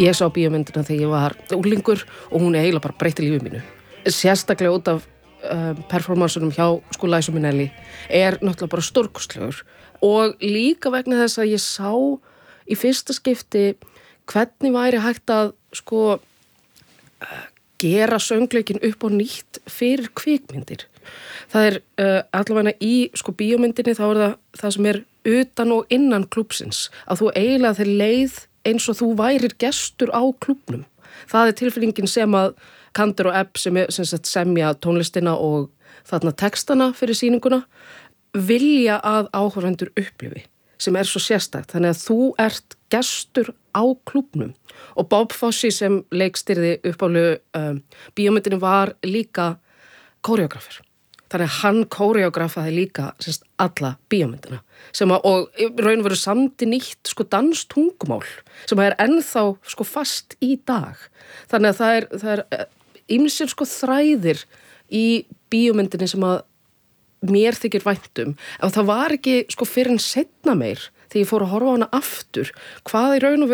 Ég sá bíómyndina þegar ég var unglingur og hún eiginlega bara breytti lífi mínu. Sérstaklega út af performansunum hjá sko Liza Minnelli náttúrulega bara stórkostlegur og líka vegna þess að ég sá í fyrsta skipti hvernig væri hægt að sko gera söngleikin upp á nýtt fyrir kvikmyndir. Það allavega í sko bíómyndinni þá það sem utan og innan klúbbsins að þú eiginlega þeir leið eins og þú værir gestur á klúbbnum. Það tilfinningin sem að Kander og Ebb sem sagt semja tónlistina og þarna textana fyrir sýninguna vilja að áhorfendur upplifi sem svo sérstakt. Þannig að þú ert gestur á klúbbnum og Bob Fosse sem leikstýrði uppálu bíómyndinni var líka kóreógrafur. Þannig að hann kóreógrafaði líka alla bíómyndina og raun og veru samdi nýtt sko danstungumál sem ennþá sko fast í dag. Þannig að það ýmsir sko þræðir í bíómyndinni sem að mér þykir væntum. En það var ekki sko fyrr en seinna meir þegar ég fór að horfa á hana aftur hvað í raun og